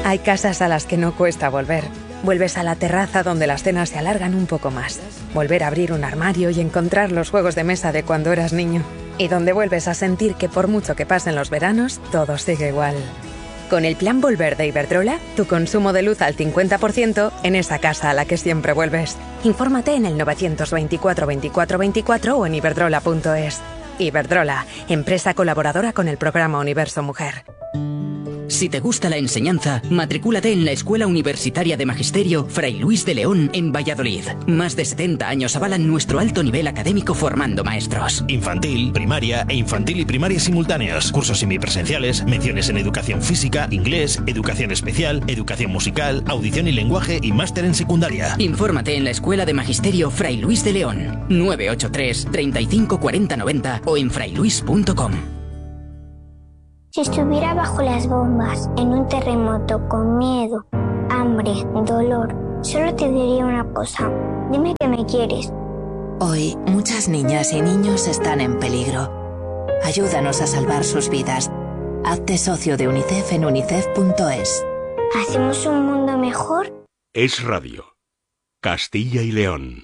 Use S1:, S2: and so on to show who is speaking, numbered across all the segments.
S1: Hay casas a las que no cuesta volver. Vuelves a la terraza donde las cenas se alargan un poco más. Volver a abrir un armario y encontrar los juegos de mesa de cuando eras niño. Y donde vuelves a sentir que por mucho que pasen los veranos, todo sigue igual. Con el plan Volver de Iberdrola, tu consumo de luz al 50% en esa casa a la que siempre vuelves. Infórmate en el 924 24 24 o en iberdrola.es. Iberdrola, empresa colaboradora con el programa Universo Mujer.
S2: Si te gusta la enseñanza, matricúlate en la Escuela Universitaria de Magisterio Fray Luis de León en Valladolid. Más de 70 años avalan nuestro alto nivel académico formando maestros.
S3: Infantil, primaria e infantil y primaria simultáneos. Cursos semipresenciales, menciones en educación física, inglés, educación especial, educación musical, audición y lenguaje y máster en secundaria.
S2: Infórmate en la Escuela de Magisterio Fray Luis de León. 983 35 40 90 o en frailuis.com.
S4: Si estuviera bajo las bombas, en un terremoto, con miedo, hambre, dolor, solo te diría una cosa. Dime que me quieres.
S5: Hoy, muchas niñas y niños están en peligro. Ayúdanos a salvar sus vidas. Hazte socio de UNICEF en unicef.es.
S4: ¿Hacemos un mundo mejor?
S6: Es Radio. Castilla y León.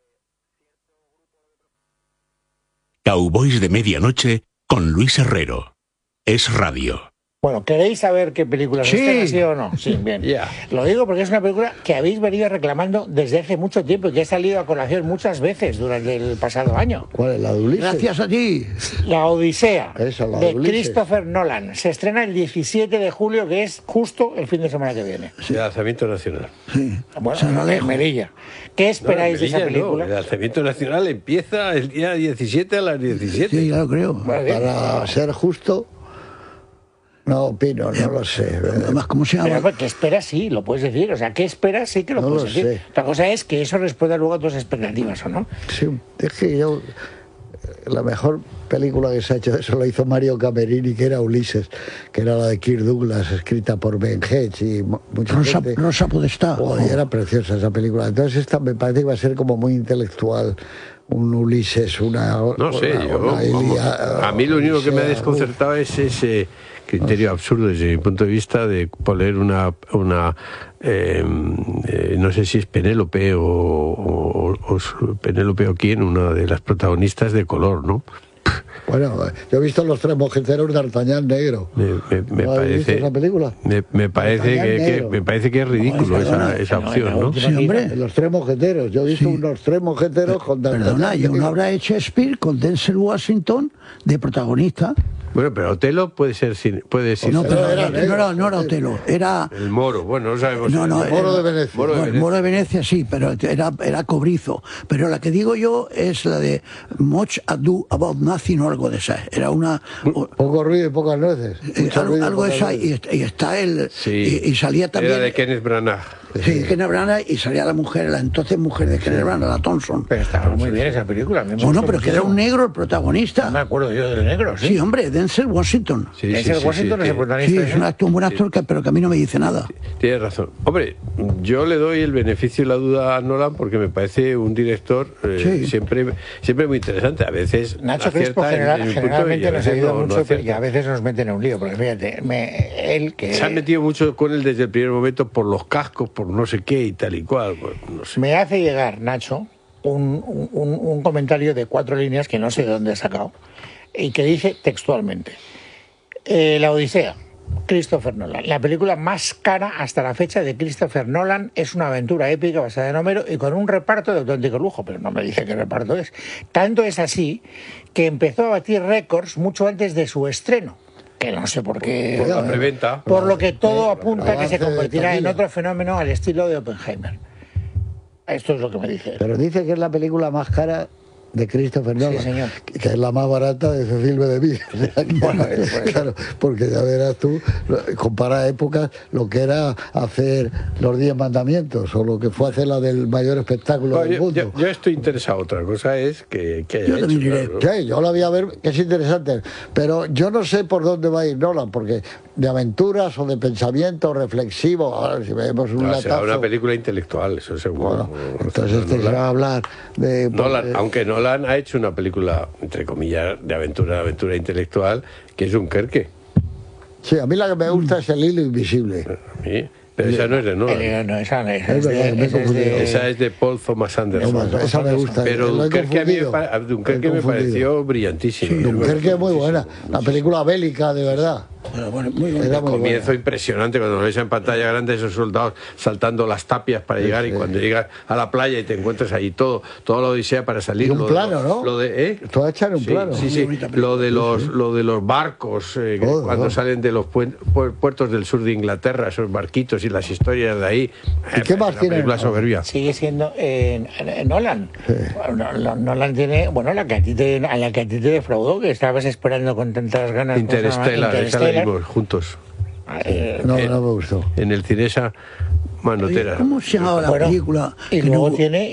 S6: Cowboys de Medianoche con Luis Herrero. Es Radio.
S7: Bueno, ¿queréis saber qué película es esta, sí o no? Sí, bien. Lo digo porque es una película que habéis venido reclamando desde hace mucho tiempo y que ha salido a colación muchas veces durante el pasado año.
S8: ¿Cuál es? ¿La de Ulises?
S9: Gracias a ti.
S7: La Odisea,
S8: Esa, la
S7: de
S8: Ulises.
S7: Christopher Nolan. Se estrena el 17 de julio, que es justo el fin de semana que viene.
S10: Sí. El lanzamiento nacional.
S9: Sí.
S7: Bueno, en Melilla. ¿Qué esperáis de esa película?
S10: El lanzamiento nacional empieza el día 17 a las 17.
S9: Sí, ya lo creo.
S8: Para ser justo... No opino, no lo sé.
S9: Además, ¿cómo se llama?
S7: Pero, ¿qué esperas? Sí, lo puedes decir. O sea, ¿qué esperas? Sí que lo
S8: No
S7: puedes
S8: lo
S7: decir.
S8: sé.
S7: Otra cosa es que eso responda luego a tus expectativas, ¿o no?
S8: Sí, es que yo... La mejor película que se ha hecho de eso la hizo Mario Camerini, que era Ulises, que era la de Kirk Douglas, escrita por Ben Hedges y mucha gente.
S9: Rosa Podestá.
S8: Y era preciosa esa película. Entonces esta me parece que va a ser como muy intelectual. Un Ulises,
S10: No sé, a mí lo único que me ha desconcertado es ese criterio absurdo desde mi punto de vista de poner una no sé si es Penélope o Penélope o quién, una de las protagonistas de color, ¿no?
S8: Bueno, yo he visto Los Tres Mosqueteros de D'Artagnan negro.
S10: Me
S8: ¿No has visto
S10: parece
S8: esa película?
S10: me parece que es ridículo esa opción, ¿no?
S9: Sí, hombre.
S8: Los Tres Mosqueteros. Yo he visto unos Tres Mosqueteros con D'Artagnan.
S9: Perdona, y una obra de Shakespeare con Denzel Washington de protagonista.
S10: Bueno, pero Otelo puede ser
S9: No, pero no era Otelo, era...
S10: el Moro, bueno, no sabemos.
S9: No,
S8: El Moro de Venecia.
S9: El Moro de Venecia sí, pero era cobrizo. Pero la que digo yo es la de Much Ado About Nothing o algo de esa. Era una...
S8: Poco ruido y pocas nueces.
S9: Algo de esa, y está él...
S10: Sí,
S9: y salía también...
S10: Era de Kenneth Branagh.
S9: Sí, Kenneth Branagh, y salía la mujer, la entonces mujer de Kenneth Branagh, la Thompson.
S7: Pero estaba muy bien esa película.
S9: Bueno, pero que era un negro el protagonista.
S7: No me acuerdo yo del negro, ¿sí?
S9: Sí, hombre, Denzel Washington.
S7: Denzel Washington es el protagonista.
S9: Sí, es un actor, un buen actor, pero que a mí no me dice nada.
S10: Tienes razón. Hombre, yo le doy el beneficio de la duda a Nolan porque me parece un director siempre muy interesante. A veces
S7: Nacho Crespo generalmente nos ayuda mucho y a veces nos meten en un lío. Porque fíjate, él que...
S10: Se han metido mucho con él desde el primer momento por los cascos, por no sé qué y tal y cual. Pues, no sé.
S7: Me hace llegar, Nacho, un comentario de 4 líneas que no sé de dónde he sacado y que dice textualmente: La Odisea, Christopher Nolan. La película más cara hasta la fecha de Christopher Nolan, es una aventura épica basada en Homero y con un reparto de auténtico lujo, pero no me dice qué reparto es. Tanto es así que empezó a batir récords mucho antes de su estreno. Que no sé por qué.
S10: Por la preventa.
S7: Por lo que todo apunta que se convertirá en otro fenómeno al estilo de Oppenheimer. Esto es lo que me dice.
S8: Pero dice que es la película más cara de Christopher Nolan,
S7: sí, señor,
S8: que es la más barata de Cecil B. DeMille. Bueno, claro, porque ya verás tú, compara épocas, lo que era hacer los 10 mandamientos o lo que fue hacer la del mayor espectáculo del mundo.
S10: Yo estoy interesado. Otra cosa es que haya hecho, claro, ¿no?
S8: Sí, yo la voy a ver, que es interesante, pero yo no sé por dónde va a ir Nolan, porque de aventuras o de pensamiento reflexivo, ahora si vemos un latazo...
S10: Será una película intelectual, eso seguro.
S8: Bueno, entonces se va a hablar de...
S10: Nolan, aunque Nolan ha hecho una película, entre comillas, de aventura intelectual, que es Dunkerque.
S8: Sí, a mí la que me gusta es El hilo invisible.
S10: Sí. Pero esa no es de Nolan.
S7: No, esa
S10: es de Paul Thomas Anderson.
S8: Esa me gusta.
S10: Pero Dunkerque me pareció brillantísimo.
S8: Sí, Dunkerque es muy buena. La película bélica, de verdad.
S10: El comienzo impresionante cuando lo ves en pantalla grande, esos soldados saltando las tapias para llegar, y cuando llegas a la playa y te encuentras ahí todo la odisea para salir.
S8: Y un plano, ¿no? Todo hecho en un plano.
S10: Sí. Lo de los barcos, cuando salen de los puertos del sur de Inglaterra, esos barquitos y las historias de ahí.
S8: ¿Y qué más tiene?
S10: Película soberbia.
S7: Sigue siendo Nolan. Sí. Nolan tiene, bueno, a la que a ti te defraudó, que estabas esperando con tantas ganas.
S10: Interstellar. Juntos.
S8: No me gustó.
S10: En el cine esa manotera.
S9: ¿Cómo se llama la película?
S7: Y luego tiene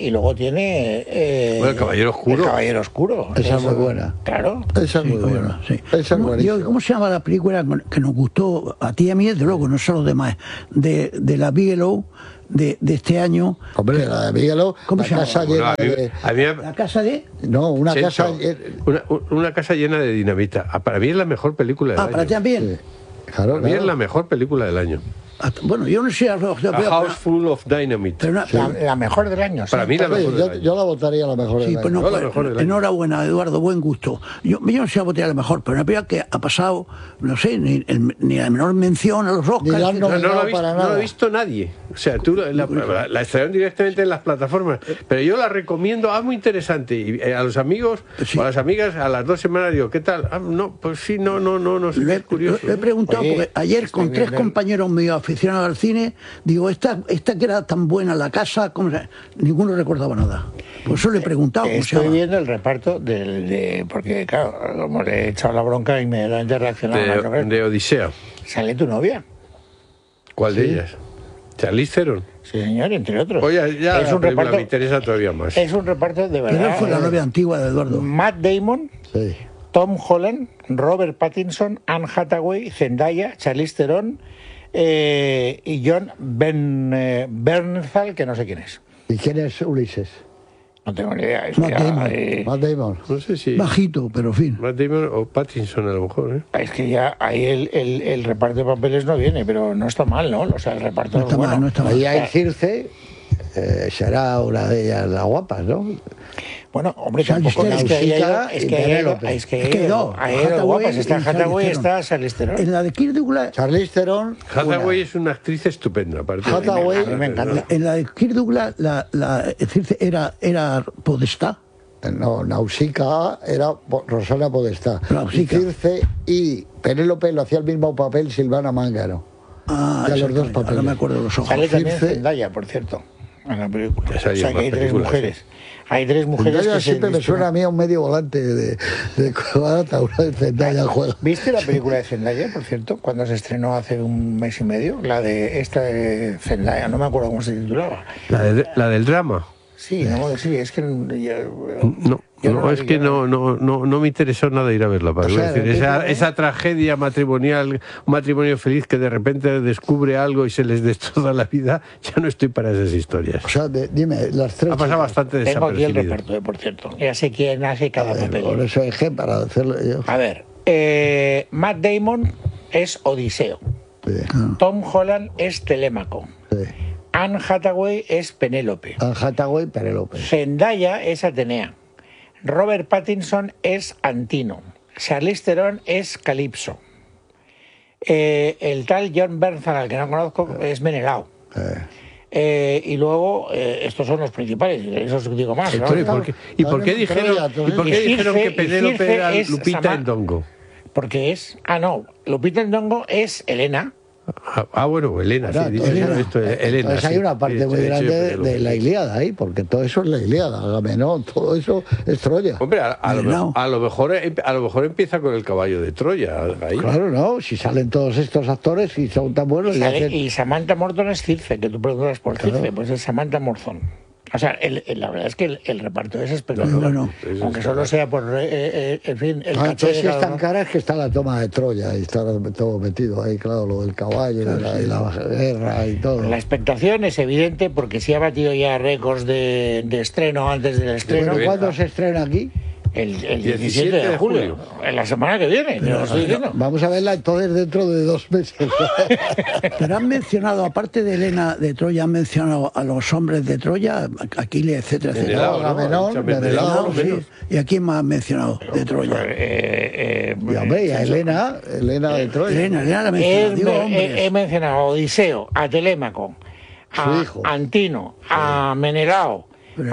S10: El Caballero Oscuro.
S7: El Caballero Oscuro.
S8: Esa es muy buena.
S7: Claro.
S8: Esa es muy buena.
S9: Sí.
S8: Esa es
S9: ¿Cómo se llama la película que nos gustó a ti y a mí, desde luego, no son los demás, de la Bigelow? De este año.
S8: Hombre, la de Bigelow.
S9: ¿Cómo se llama?
S10: ¿La
S9: casa de?
S8: No, una casa.
S10: Una casa llena de dinamita. Para mí es la mejor película del año.
S9: Para ti también.
S8: Sí. Claro,
S10: para mí es la mejor película del año.
S9: Bueno, yo no sé.
S10: A House Full of Dynamite.
S7: La mejor del año.
S10: Para mí la mejor del año.
S8: Yo la votaría la mejor del
S9: año. Enhorabuena, Eduardo, buen gusto. Yo no sé a votar la mejor, pero una película que ha pasado, no sé, ni la menor mención a los Oscars.
S10: No la ha visto nadie. O sea, tú la extrajeron directamente en las plataformas. Pero yo la recomiendo, muy interesante. Y a los amigos o a las amigas, a las 2 semanas digo, ¿qué tal? No, pues sí, no sé, es curioso.
S9: Le he preguntado, porque ayer con 3 compañeros míos aficionados al cine, digo, esta que era tan buena la casa, ninguno recordaba nada. Por eso le he preguntado.
S7: Estoy viendo el reparto porque claro, como le he echado la bronca, inmediatamente reaccionaba.
S10: De Odisea.
S7: ¿Sale tu novia?
S10: ¿Cuál de ellas? Charlize Theron.
S7: Sí, señor, entre otros.
S10: Oye, ya es un reparto, me interesa todavía más.
S7: Es un reparto de verdad.
S9: ¿Quién fue la novia antigua de Eduardo?
S7: Matt Damon,
S8: sí.
S7: Tom Holland, Robert Pattinson, Anne Hathaway, Zendaya, Charlize Theron y John Bernthal, que no sé quién es.
S8: ¿Y quién es Ulises?
S7: No tengo ni idea.
S8: Matt Damon.
S10: No sé si...
S9: Bajito, pero en fin.
S10: Matt Damon o Pattinson a lo mejor,
S7: Es que ya ahí el reparto de papeles no viene, pero no está mal, ¿no? O sea, el reparto
S9: no está mal, no está mal.
S8: Ahí hay Circe, será una de ellas las guapas, ¿no?
S7: Bueno, hombre, tampoco es que hay dos guapas. Está Hathaway, está Charlize Theron.
S9: En la de Kirk Douglas...
S8: Charlize Theron...
S10: Hathaway es una actriz estupenda.
S8: Hathaway...
S7: A mí me encanta.
S9: En la de Kirk Douglas, la era Podestá.
S8: No, Nausicaa era Rosana Podestá. Y Circe y Penélope lo hacía el mismo papel Silvana Mangano. Los dos papeles.
S9: No me acuerdo de los ojos.
S7: Sale también Zendaya, por cierto, en la película. O sea, que hay 3 mujeres. Hay 3 mujeres
S8: Zendaya que siempre me suena a mí a un medio volante de Cuadrata, una de Zendaya juega.
S7: ¿Viste la película de Zendaya, por cierto, cuando se estrenó hace un mes y medio? La de esta de Zendaya, no me acuerdo cómo se titulaba.
S10: La del drama.
S7: Sí, es que no
S10: me interesó nada ir a verla. Esa tragedia matrimonial, un matrimonio feliz que de repente descubre algo y se les destroza la vida, ya no estoy para esas historias.
S8: O sea, dime, las 3...
S10: Ha pasado bastante desapercibido.
S7: Tengo aquí el reparto, por cierto. Ya sé quién hace cada papel.
S8: Por eso dejé para hacerlo yo.
S7: A ver, Matt Damon es Odiseo.
S8: Sí.
S7: Tom Holland es Telémaco.
S8: Sí.
S7: Anne Hathaway es Penélope. Zendaya es Atenea. Robert Pattinson es Antino. Charlize Theron es Calipso. El tal John Bernthal, al que no conozco, es Menelao. Y luego, estos son los principales, eso os digo más. ¿No?
S10: ¿Y por qué dijeron que Penélope era Lupita Nyong'o?
S7: Porque es... Lupita Nyong'o es Elena.
S8: Bueno,
S10: Elena, sí,
S8: Elena.
S10: Elena.
S8: Pues hay una parte muy grande de la Ilíada ahí, porque todo eso es la Ilíada, Agamenón, todo eso es Troya.
S10: Hombre, a lo mejor empieza con el caballo de Troya. Ahí.
S8: Claro, no, si salen todos estos actores y son tan buenos.
S7: Y Samantha Morton es Circe, que tú preguntas por Circe, pues es Samantha Morton. O sea, la verdad es que el reparto es espectacular. Aunque solo sea por, en fin, el caché.
S8: Si es tan cara es que está la toma de Troya y está todo metido ahí, claro, lo del caballo y la guerra y todo.
S7: La expectación es evidente porque sí ha batido ya récords de estreno antes del estreno.
S8: ¿Cuándo se estrena aquí?
S7: El 17 de julio, en la semana que viene, te lo estoy diciendo.
S8: Vamos a verla entonces dentro de 2 meses.
S9: Pero han mencionado, aparte de Helena de Troya, han mencionado a los hombres de Troya, Aquiles, etcétera, etcétera.
S8: Menelao,
S9: sí. ¿Y a quién más han mencionado de Troya?
S8: Y hombre, y a Helena de Troya.
S9: Helena la mencionado.
S7: He mencionado a Odiseo, a Telémaco, a Antino, a Menelao,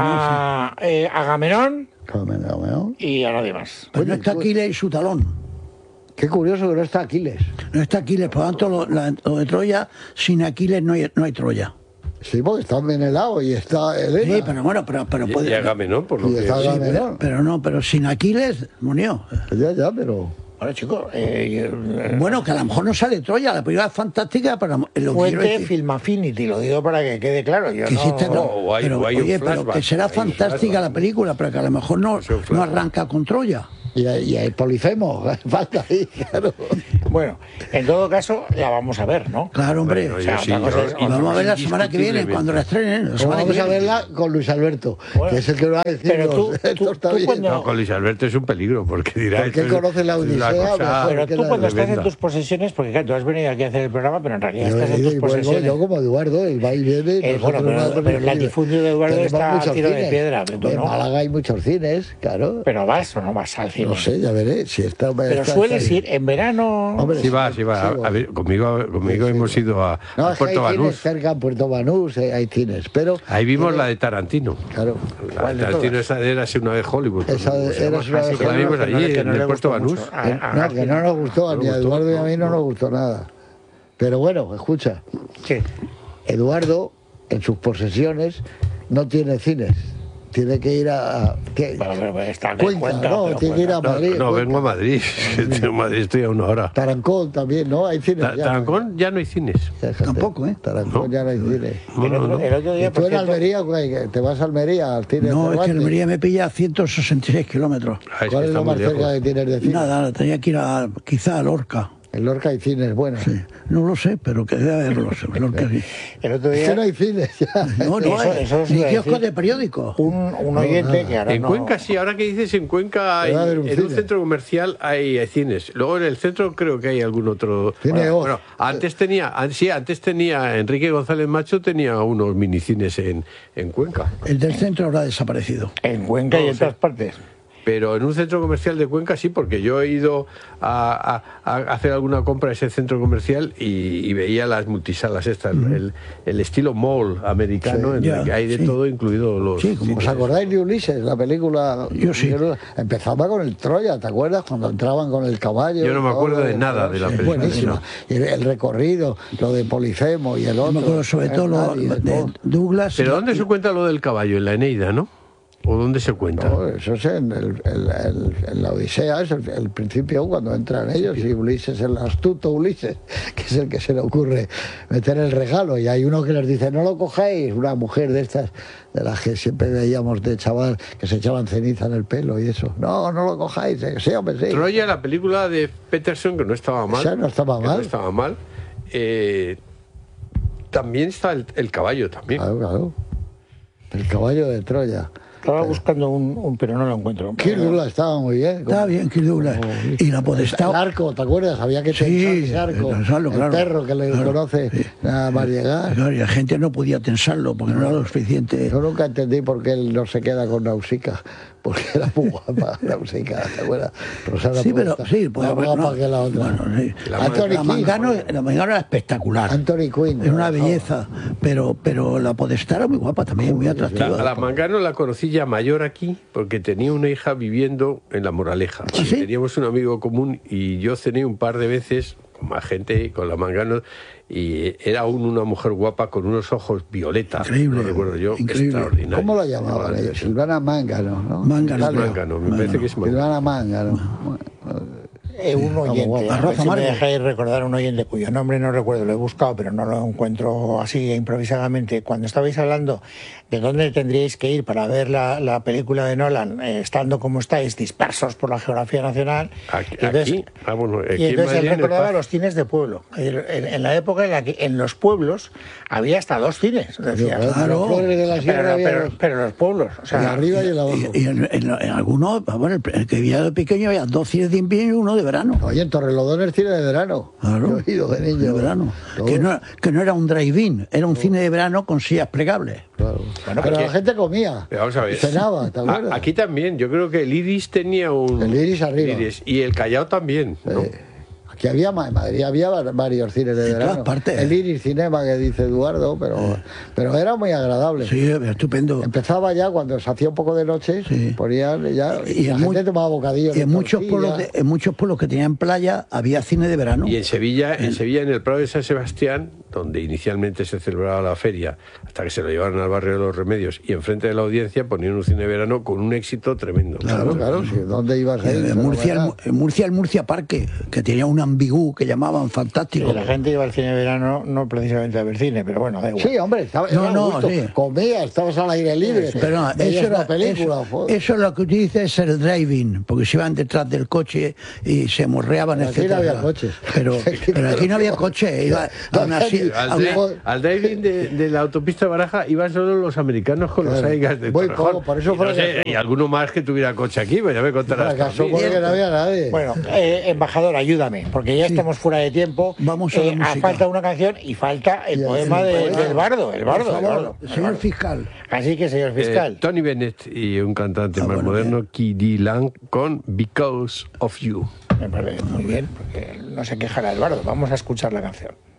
S7: a Agamenón y a nadie más.
S9: Pero no está Aquiles y su talón.
S8: Qué curioso que no está Aquiles.
S9: No está Aquiles, por lo tanto, lo de Troya, sin Aquiles no hay Troya.
S8: Sí, porque está Menelao y está Helena.
S9: Sí, pero bueno, pero puede...
S10: Y Agamenón, por lo que...
S8: Está Agamenón.
S9: Pero sin Aquiles, murió.
S8: Ya, pero...
S7: Bueno, chicos...
S9: bueno, que a lo mejor no sale Troya, la película es fantástica, pero...
S7: Fuente Film Affinity, lo digo para que quede claro. Yo
S9: que
S7: no...
S9: existe, pero que será fantástica la película, pero que a lo mejor no arranca con Troya.
S8: Y hay Polifemo, falta ahí, claro.
S7: Bueno, en todo caso, la vamos a ver, ¿no?
S9: Claro, hombre.
S10: Bueno,
S9: vamos a ver la semana que viene, cuando la estrenen.
S8: Vamos a verla con Luis Alberto, que es el que va a decir.
S7: Pero tú
S10: No, con Luis Alberto es un peligro, porque dirá...
S8: ¿Por qué conoce la Odisea?
S7: Pero tú cuando estás en tus posesiones, porque claro, tú has venido aquí a hacer el programa, pero en realidad estás en tus posesiones.
S8: Yo como Eduardo, y va y viene.
S7: Bueno, pero el latifundio de Eduardo está a tiro de piedra.
S8: En Málaga hay muchos cines, claro.
S7: ¿Pero vas o no vas al cine?
S8: No sé, ya veré.
S7: Pero sueles ir en verano.
S10: Hombre, sí va. A ver, conmigo hemos ido a Puerto Banús.
S8: Cerca en Puerto Banús hay cines, pero
S10: ahí vimos la de Tarantino.
S8: Claro.
S10: La de Tarantino, esa era una vez Hollywood.
S8: Esa era una vez
S10: la vimos allí en el Puerto Banús.
S8: Que no nos gustó, ni a Eduardo y a mí no nos gustó nada. Pero bueno, escucha.
S7: ¿Qué?
S8: Eduardo, en sus posesiones, no tiene cines. Tiene que ir a Cuenca, ¿no? Tiene que ir a Madrid.
S10: No, vengo a Madrid. En Madrid estoy a 1 hora.
S8: Tarancón también, ¿no? Hay cines.
S10: Tarancón ya no hay cines.
S9: Tampoco, ¿eh?
S8: Tarancón ya no hay cines.
S7: El otro día,
S8: ¿Tú en Almería? ¿Te vas a Almería al cine?
S9: No, es que Almería me pilla a 166 kilómetros.
S8: ¿Cuál es lo más cerca que tienes de cine?
S9: Nada, tenía que ir quizá a Lorca.
S8: En Lorca hay cines buenos.
S9: Sí. No lo sé, pero que debe haberlos. En Lorca sí.
S7: El otro día...
S8: Es que no hay cines ya.
S9: No hay. Ni kioscos de periódico.
S7: Un oyente que ahora
S10: en Cuenca sí, ahora que dices, en Cuenca en un centro comercial hay cines. Luego en el centro creo que hay algún otro... Bueno, antes tenía Enrique González Macho, tenía unos minicines en Cuenca.
S9: El del centro habrá desaparecido.
S7: En Cuenca y en todas partes.
S10: Pero en un centro comercial de Cuenca sí, porque yo he ido a hacer alguna compra a ese centro comercial y veía las multisalas estas, el estilo mall americano, en el que hay de todo, incluido los...
S8: Sí, como ¿os acordáis de Ulises, la película?
S9: Yo sí.
S8: Empezaba con el Troya, ¿te acuerdas? Cuando entraban con el caballo.
S10: Yo no me acuerdo de nada de la película.
S8: Buenísimo. Y el recorrido, lo de Polifemo y el otro.
S9: Me acuerdo sobre todo lo de Douglas.
S10: ¿Pero dónde se cuenta lo del caballo? ¿En la Eneida, no? ¿O dónde se cuenta?
S8: No, eso es en la Odisea, es el principio cuando entran ellos, y Ulises, el astuto Ulises, que es el que se le ocurre meter el regalo, y hay uno que les dice, no lo cojáis, una mujer de estas, de las que siempre veíamos de chaval, que se echaban ceniza en el pelo y eso. No lo cojáis, sí, hombre, sí.
S10: Troya, la película de Peterson, que no estaba mal.
S8: O sea, no estaba mal.
S10: No estaba mal. También está el caballo, también.
S8: Claro. El caballo de Troya.
S7: Estaba buscando pero no lo encuentro.
S8: Kirk Douglas estaba muy bien.
S9: Estaba bien, Kirk Douglas. Y la Podestá.
S8: El arco, ¿te acuerdas? Había que tensar ese arco.
S9: Tensarlo,
S8: el perro que le conoce nada más llegar.
S9: Claro, y la gente no podía tensarlo porque no era lo suficiente.
S8: Yo nunca entendí por qué él no se queda con Nausicaa. Porque era muy guapa Nausicaa, ¿te acuerdas?
S9: Sí, pero sí,
S8: más guapa que la otra.
S9: Bueno, sí. La Mangano era espectacular.
S8: Anthony Quinn.
S9: Es una belleza, pero la Podestá era muy guapa también, muy atractiva.
S10: A la Mangano la conocí ya mayor aquí, porque tenía una hija viviendo en La Moraleja.
S9: ¿Ah, sí?
S10: Teníamos un amigo común y yo cené un par de veces con más gente, con la Mangano, y era aún una mujer guapa con unos ojos violeta.
S9: Increíble.
S10: No recuerdo yo,
S9: increíble.
S10: Extraordinario.
S8: ¿Cómo la llamaban ellos? Silvana Mangano, ¿no?
S10: Mangano, me parece que es
S8: Silvana Mangano.
S7: un oyente, a ver si me
S9: amargo.
S7: dejáis recordar un oyente cuyo nombre no recuerdo, lo he buscado, pero no lo encuentro así improvisadamente. Cuando estabais hablando de dónde tendríais que ir para ver la película de Nolan, estando como estáis, dispersos por la geografía nacional,
S10: Aquí,
S7: entonces él recordaba los cines de pueblo. En la época en la que en los pueblos había hasta 2 cines, decía.
S8: Claro, Flores de la Sierra
S7: pero en los pueblos, o sea,
S8: y arriba y en la abajo.
S9: Y en algunos, bueno, el que vivía de pequeño había 2 cines de invierno y uno de verano.
S8: Oye, en Torrelodones el cine de verano.
S9: Claro.
S8: Yo he ido de niño.
S9: De verano. Que no era un drive-in, era un cine de verano con sillas plegables.
S8: Claro. Bueno, pero la gente comía.
S10: Vamos a ver.
S8: Cenaba, ¿te acuerdas?
S10: Aquí también, yo creo que el Iris tenía un...
S8: El Iris arriba.
S10: Y el Callao también, ¿no?
S8: Aquí había, en Madrid había varios cines de verano.
S9: todas partes.
S8: El Iris Cinema que dice Eduardo, pero era muy agradable.
S9: Sí, estupendo.
S8: Empezaba ya cuando se hacía un poco de noche, ponían ya, y la gente tomaba bocadillos.
S9: Y en muchos pueblos que tenían playa había cine de verano.
S10: Y en Sevilla, en el Prado de San Sebastián, donde inicialmente se celebraba la feria, hasta que se lo llevaron al barrio de los Remedios, y enfrente de la Audiencia ponían un cine de verano con un éxito tremendo.
S8: Claro, sí. ¿Dónde ibas a ir?
S9: En Murcia, el Murcia Parque, que tenía un ambigú que llamaban fantástico.
S7: La gente iba al cine de verano no precisamente a ver cine, pero bueno, da igual.
S8: Sí, hombre, comías, estabas al aire libre.
S9: Pero no,
S8: veías una película.
S9: Eso es lo que utiliza es el driving, porque se iban detrás del coche y se morreaban,
S8: pero
S9: etcétera.
S8: Aquí no había coches.
S9: Pero aquí no había coche.
S10: Al driving de la autopista Baraja iban solo los americanos con los Aigas de Torrejón.
S8: Por eso
S10: y alguno más que tuviera coche aquí, pues ya me contarás.
S8: Porque no había nadie.
S7: Bueno, embajador, ayúdame, porque ya estamos fuera de tiempo.
S9: Vamos a la música.
S7: Falta una canción y falta el poema del bardo. El bardo.
S9: Señor fiscal.
S7: Así que, señor fiscal.
S10: Tony Bennett y un cantante más moderno, K.D. Lang, con Because of You.
S7: Me parece muy bien, porque no se quejará el bardo. Vamos a escuchar la canción.